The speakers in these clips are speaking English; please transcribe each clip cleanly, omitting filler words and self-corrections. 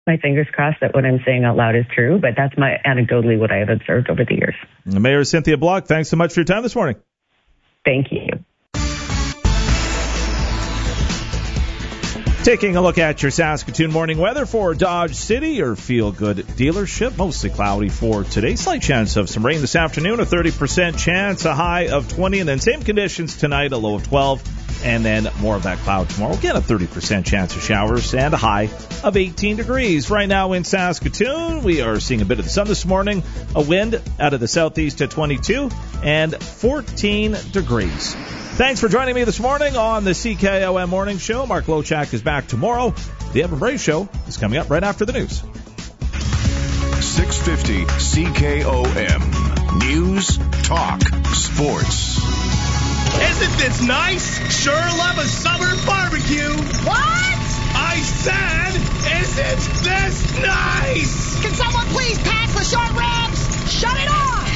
my fingers crossed that what I'm saying out loud is true, but that's anecdotally what I have observed over the years. Mayor Cynthia Block, thanks so much for your time this morning. Thank you. Taking a look at your Saskatoon morning weather for Dodge City, your feel-good dealership. Mostly cloudy for today. Slight chance of some rain this afternoon, a 30% chance, a high of 20, and then same conditions tonight, a low of 12, and then more of that cloud tomorrow. Again, a 30% chance of showers and a high of 18 degrees. Right now in Saskatoon, we are seeing a bit of the sun this morning, a wind out of the southeast at 22, and 14 degrees. Thanks for joining me this morning on the CKOM Morning Show. Mark Lochak is back tomorrow. The Evan Bray Show is coming up right after the news. 650 CKOM. News, talk, sports. Isn't this nice? Sure love a summer barbecue. What? I said, isn't this nice? Can someone please pass the short ribs? Shut it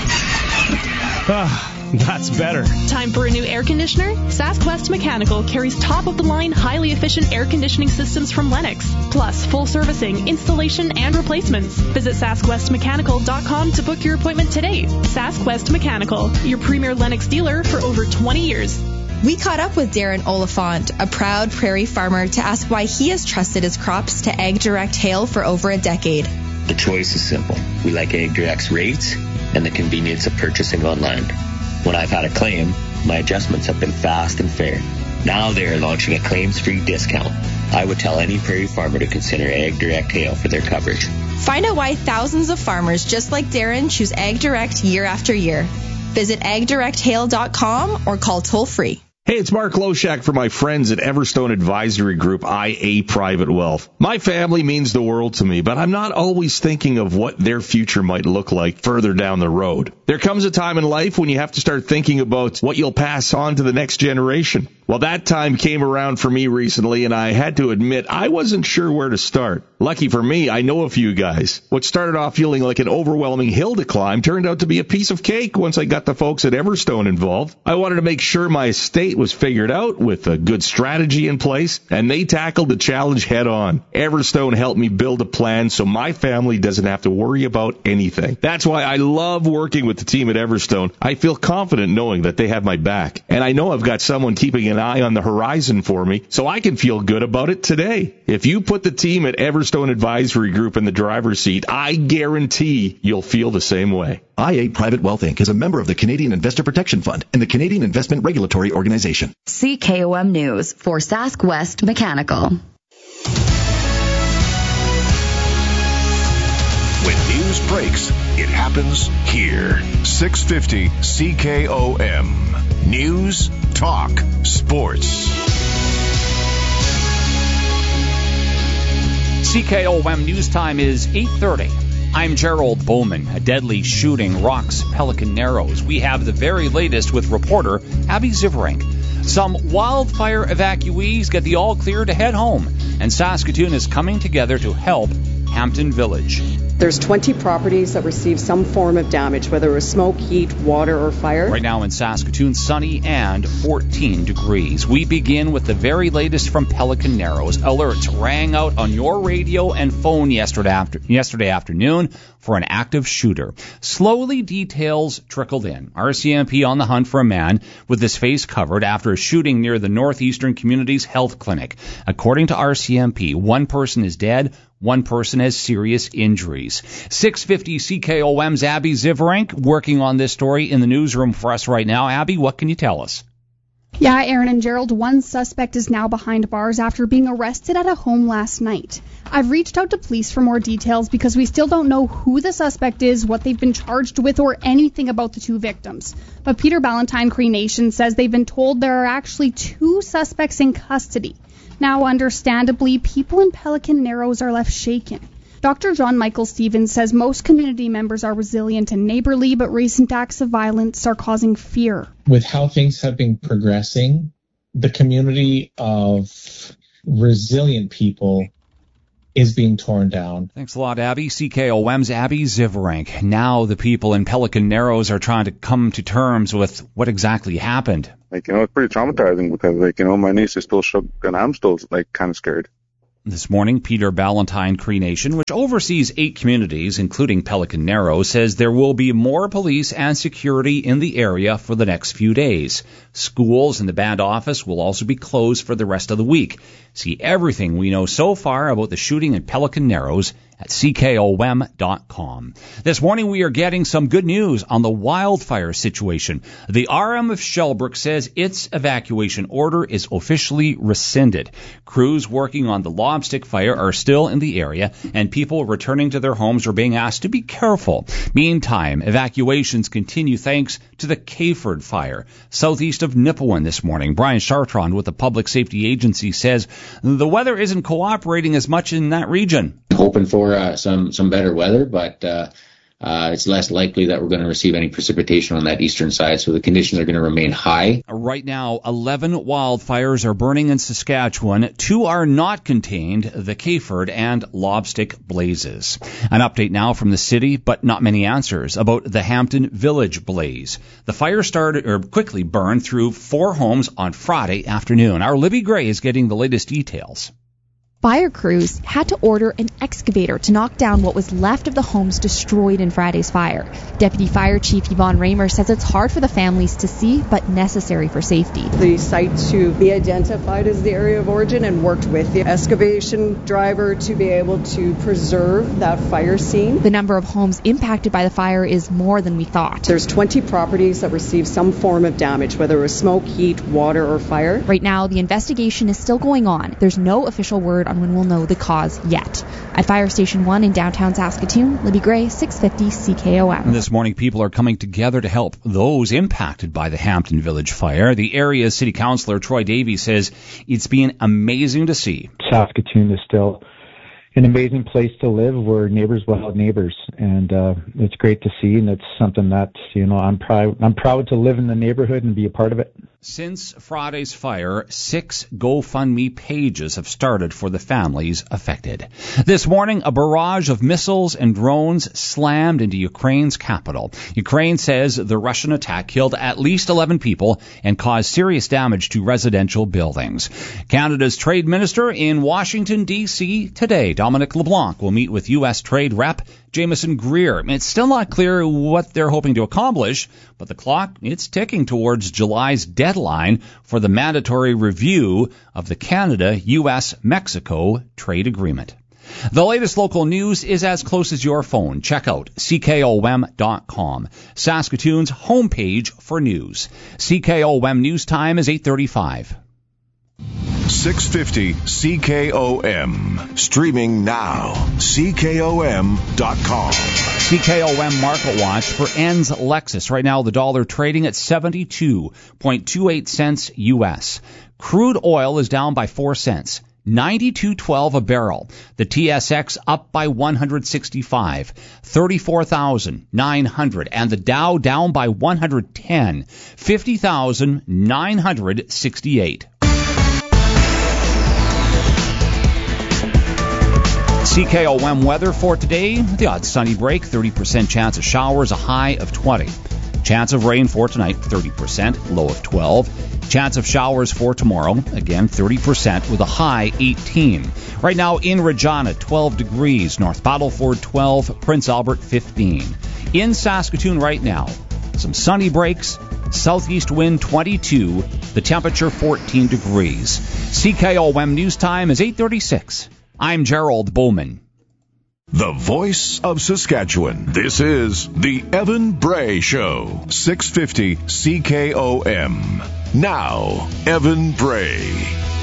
off! That's better. Time for a new air conditioner? SaskWest Mechanical carries top-of-the-line, highly efficient air conditioning systems from Lennox, plus full servicing, installation, and replacements. Visit SaskWestMechanical.com to book your appointment today. SaskWest Mechanical, your premier Lennox dealer for over 20 years. We caught up with Darren Oliphant, a proud prairie farmer, to ask why he has trusted his crops to Ag Direct Hail for over a decade. The choice is simple. We like Ag Direct's rates and the convenience of purchasing online. When I've had a claim, my adjustments have been fast and fair. Now they are launching a claims-free discount. I would tell any prairie farmer to consider Ag Direct Hail for their coverage. Find out why thousands of farmers just like Darren choose Ag Direct year after year. Visit agdirecthail.com or call toll-free. Hey, it's Mark Lochak for my friends at Everstone Advisory Group, IA Private Wealth. My family means the world to me, but I'm not always thinking of what their future might look like further down the road. There comes a time in life when you have to start thinking about what you'll pass on to the next generation. Well, that time came around for me recently, and I had to admit I wasn't sure where to start. Lucky for me, I know a few guys. What started off feeling like an overwhelming hill to climb turned out to be a piece of cake once I got the folks at Everstone involved. I wanted to make sure my estate was figured out with a good strategy in place, and they tackled the challenge head on. Everstone helped me build a plan so my family doesn't have to worry about anything. That's why I love working with the team at Everstone. I feel confident knowing that they have my back, and I know I've got someone keeping an eye on the horizon for me, so I can feel good about it today. If you put the team at Everstone Advisory Group in the driver's seat, I guarantee you'll feel the same way. IA Private Wealth Inc. is a member of the Canadian Investor Protection Fund and the Canadian Investment Regulatory Organization. CKOM News for SaskWest Mechanical. When news breaks, it happens here. 650 CKOM. News, talk, sports. CKOM News Time is 8:30. I'm Gerald Bowman. A deadly shooting rocks Pelican Narrows. We have the very latest with reporter Abby Ziverink. Some wildfire evacuees get the all clear to head home, and Saskatoon is coming together to help Hampton Village. There's 20 properties that received some form of damage, whether it was smoke, heat, water, or fire. Right now in Saskatoon, sunny and 14 degrees. We begin with the very latest from Pelican Narrows. Alerts rang out on your radio and phone yesterday afternoon for an active shooter. Slowly, details trickled in. RCMP on the hunt for a man with his face covered after a shooting near the Northeastern Communities Health Clinic. According to RCMP, one person is dead. One person has serious injuries. 650 CKOM's Abby Ziverink working on this story in the newsroom for us right now. Abby, what can you tell us? Yeah, Aaron and Gerald, one suspect is now behind bars after being arrested at a home last night. I've reached out to police for more details because we still don't know who the suspect is, what they've been charged with, or anything about the two victims. But Peter Ballantyne Cree Nation says they've been told there are actually two suspects in custody. Now, understandably, people in Pelican Narrows are left shaken. Dr. John Michael Stevens says most community members are resilient and neighborly, but recent acts of violence are causing fear. With how things have been progressing, the community of resilient people is being torn down. Thanks a lot, Abby. CKOM's Abby Ziverink. Now the people in Pelican Narrows are trying to come to terms with what exactly happened. It's pretty traumatizing because, my niece is still shook and I'm still, kind of scared. This morning, Peter Ballantyne Cree Nation, which oversees 8 communities, including Pelican Narrows, says there will be more police and security in the area for the next few days. Schools and the band office will also be closed for the rest of the week. See everything we know so far about the shooting in Pelican Narrows at CKOM.com. This morning we are getting some good news on the wildfire situation. The RM of Shellbrook says its evacuation order is officially rescinded. Crews working on the Lobstick fire are still in the area, and people returning to their homes are being asked to be careful. Meantime, evacuations continue thanks to the Cayford fire, southeast of Nipawin this morning. Brian Chartrand with the Public Safety Agency says the weather isn't cooperating as much in that region. Hoping for some better weather, but it's less likely that we're going to receive any precipitation on that eastern side, so the conditions are going to remain high. Right now, 11 wildfires are burning in Saskatchewan. 2 are not contained, the Cayford and Lobstick blazes. An update now from the city, but not many answers, about the Hampton Village blaze. The fire quickly burned through 4 homes on Friday afternoon. Our Libby Gray is getting the latest details. Fire crews had to order an excavator to knock down what was left of the homes destroyed in Friday's fire. Deputy Fire Chief Yvonne Raymer says it's hard for the families to see, but necessary for safety. The site to be identified as the area of origin and worked with the excavation driver to be able to preserve that fire scene. The number of homes impacted by the fire is more than we thought. There's 20 properties that received some form of damage, whether it was smoke, heat, water, or fire. Right now, the investigation is still going on. There's no official word on when we'll know the cause yet. At Fire Station 1 in downtown Saskatoon, Libby Gray, 650 CKOM. This morning, people are coming together to help those impacted by the Hampton Village fire. The area's city councillor, Troy Davey, says it's been amazing to see. Saskatoon is still an amazing place to live where neighbors will help neighbors, and it's great to see, and it's something that, I'm proud to live in the neighborhood and be a part of it. Since Friday's fire, 6 GoFundMe pages have started for the families affected. This morning, a barrage of missiles and drones slammed into Ukraine's capital. Ukraine says the Russian attack killed at least 11 people and caused serious damage to residential buildings. Canada's trade minister in Washington, D.C. today, Dominic LeBlanc, will meet with U.S. Trade Rep Jameson Greer. It's still not clear what they're hoping to accomplish, but the clock, it's ticking towards July's deadline for the mandatory review of the Canada-U.S.-Mexico trade agreement. The latest local news is as close as your phone. Check out CKOM.com, Saskatoon's homepage for news. CKOM News Time is 8:35. 650 CKOM. Streaming now. CKOM.com. CKOM Market Watch for Enns Lexus. Right now, the dollar trading at 72.28 cents U.S. Crude oil is down by 4 cents. 92.12 a barrel. The TSX up by 165, 34,900, and the Dow down by 110, 50,968. CKOM weather for today, the odd sunny break, 30% chance of showers, a high of 20. Chance of rain for tonight, 30%, low of 12. Chance of showers for tomorrow, again 30% with a high 18. Right now in Regina, 12 degrees. North Battleford, 12. Prince Albert, 15. In Saskatoon right now, some sunny breaks. Southeast wind 22. The temperature 14 degrees. CKOM News Time is 8:36. I'm Gerald Bowman. The voice of Saskatchewan. This is the Evan Bray Show. 650 CKOM. Now, Evan Bray.